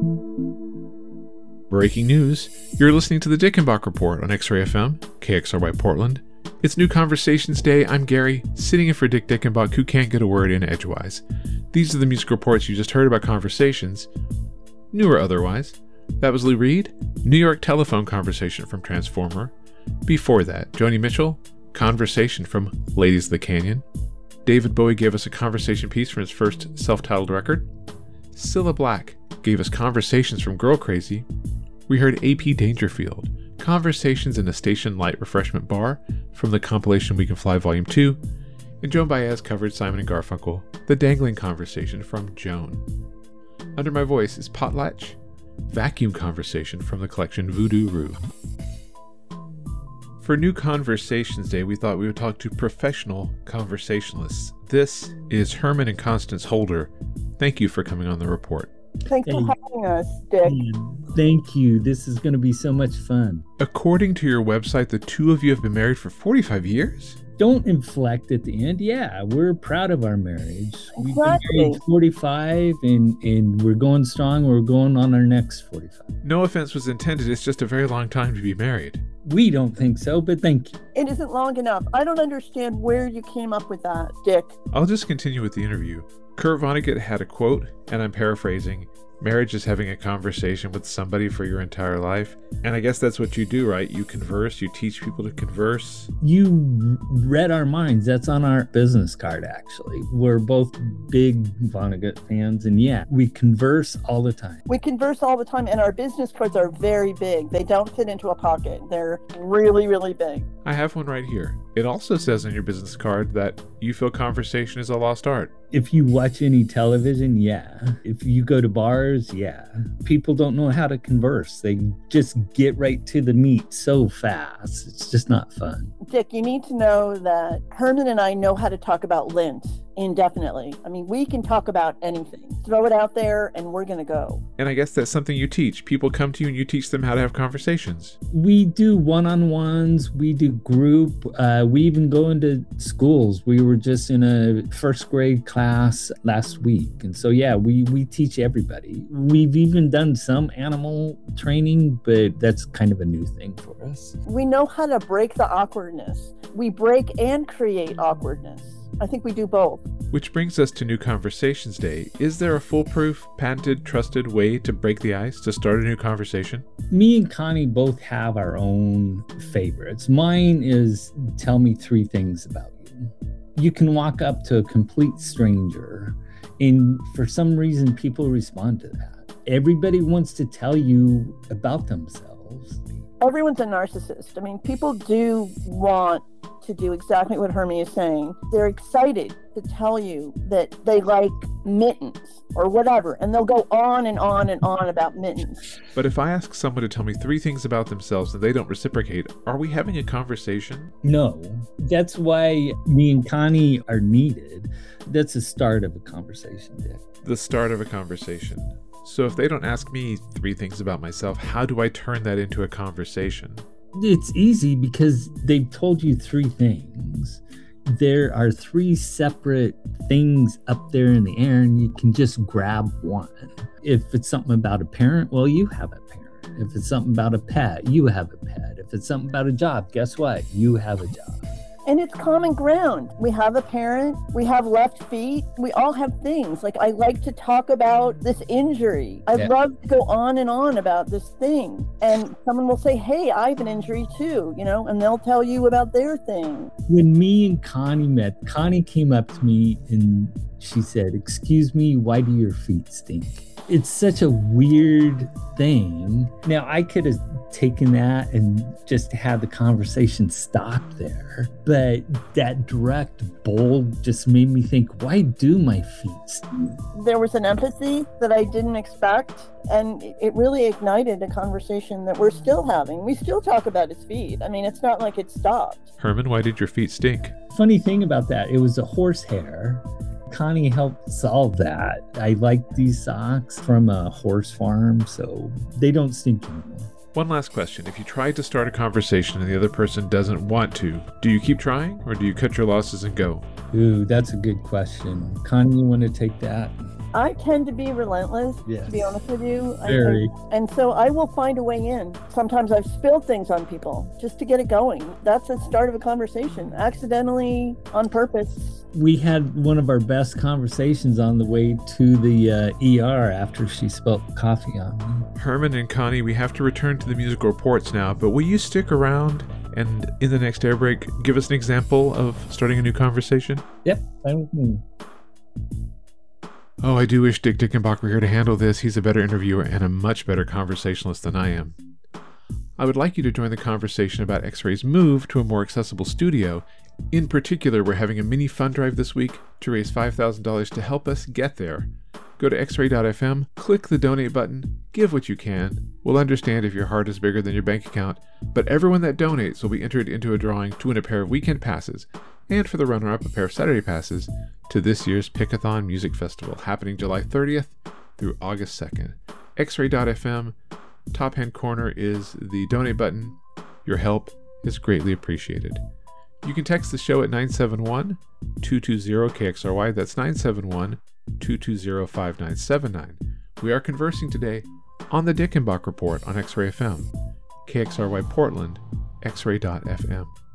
Breaking news. You're listening to the Dickenbach Report on X-Ray FM, KXRY Portland. It's New Conversations Day. I'm Gary, sitting in for Dick Dickenbach, who can't get a word in edgewise. These are the music reports you just heard about conversations, new or otherwise. That was Lou Reed, New York telephone conversation from Transformer. Before that, Joni Mitchell, Conversation from Ladies of the Canyon. David Bowie gave us a conversation piece from his first self-titled record. Cilla Black gave us Conversations from Girl Crazy. We heard A.P. Dangerfield, Conversations in a Station Light Refreshment Bar from the compilation We Can Fly Volume 2. And Joan Baez covered Simon & Garfunkel, The Dangling Conversation from Joan. Under my voice is Potlatch, Vacuum Conversation from the collection Voodoo Roo. For New Conversations Day, we thought we would talk to professional conversationalists. This is Herman and Constance Holder. Thank you for coming on the report. Thanks for having us, Dick. Thank you. This is going to be so much fun. According to your website, the two of you have been married for 45 years? Don't inflect at the end. Yeah, we're proud of our marriage. We've Exactly. been married 45 and we're going strong. We're going on our next 45. No offense was intended. It's just a very long time to be married. We don't think so, but thank you. It isn't long enough. I don't understand where you came up with that, Dick. I'll just continue with the interview. Kurt Vonnegut had a quote, and I'm paraphrasing, "Marriage is having a conversation with somebody for your entire life." And I guess that's what you do, right? You converse, you teach people to converse. You read our minds. That's on our business card, actually. We're both big Vonnegut fans, and yeah, we converse all the time. We converse all the time, and our business cards are very big. They don't fit into a pocket. They're really, really big. I have one right here. It also says on your business card that you feel conversation is a lost art. If you watch any television, yeah. If you go to bars, yeah. People don't know how to converse. They just get right to the meat so fast. It's just not fun. Dick, you need to know that Herman and I know how to talk about lint indefinitely. I mean, we can talk about anything. Throw it out there, and we're going to go. And I guess that's something you teach. People come to you and you teach them how to have conversations. We do one-on-ones. We do group. We even go into schools. We were just in a first grade class last week. And so, yeah, we teach everybody. We've even done some animal training, but that's kind of a new thing for us. We know how to break the awkwardness. We break and create awkwardness. I think we do both. Which brings us to New Conversations Day. Is there a foolproof, patented, trusted way to break the ice, to start a new conversation? Me and Connie both have our own favorites. Mine is tell me 3 things about you. You can walk up to a complete stranger, and for some reason, people respond to that. Everybody wants to tell you about themselves. Everyone's a narcissist. I mean, people do want to do exactly what Hermie is saying. They're excited to tell you that they like mittens or whatever, and they'll go on and on and on about mittens. But if I ask someone to tell me 3 things about themselves and they don't reciprocate, are we having a conversation? No, that's why me and Connie are needed. That's the start of a conversation, Dick. The start of a conversation. So if they don't ask me 3 things about myself, how do I turn that into a conversation? It's easy because they've told you 3 things. There are 3 separate things up there in the air, and you can just grab one. If it's something about a parent, well, you have a parent. If it's something about a pet, you have a pet. If it's something about a job, guess what? You have a job. And it's common ground. We have a parent, we have left feet, we all have things. Like, I like to talk about this injury. I love to go on and on about this thing. And someone will say, hey, I have an injury too, and they'll tell you about their thing. When me and Connie met, Connie came up to me and she said, "Excuse me, why do your feet stink?" It's such a weird thing. Now, I could have taken that and just had the conversation stop there. But that direct, bold just made me think, why do my feet stink? There was an empathy that I didn't expect, and it really ignited a conversation that we're still having. We still talk about his feet. I mean, it's not like it stopped. Herman, why did your feet stink? Funny thing about that, it was a horsehair. Connie helped solve that. I like these socks from a horse farm, so they don't stink anymore. One last question. If you try to start a conversation and the other person doesn't want to, do you keep trying or do you cut your losses and go? Ooh, that's a good question. Connie, you want to take that? I tend to be relentless, Yes. to be honest with you. Very. And so I will find a way in. Sometimes I've spilled things on people just to get it going. That's the start of a conversation, accidentally, on purpose. We had one of our best conversations on the way to the ER after she spilled coffee on me. Herman and Connie, we have to return to the musical reports now, but will you stick around and in the next air break give us an example of starting a new conversation? Yep, fine with me. Oh, I do wish Dick Dickenbach were here to handle this. He's a better interviewer and a much better conversationalist than I am. I would like you to join the conversation about X-Ray's move to a more accessible studio. In particular, we're having a mini fund drive this week to raise $5,000 to help us get there. Go to xray.fm, click the donate button, give what you can. We'll understand if your heart is bigger than your bank account, but everyone that donates will be entered into a drawing to win a pair of weekend passes, and for the runner-up, a pair of Saturday passes to this year's Pickathon Music Festival, happening July 30th through August 2nd. xray.fm, top hand corner is the donate button. Your help is greatly appreciated. You can text the show at 971-220-KXRY. That's 971-220-5979. We are conversing today on the Dickenbach Report on X-Ray FM, KXRY Portland, xray.fm.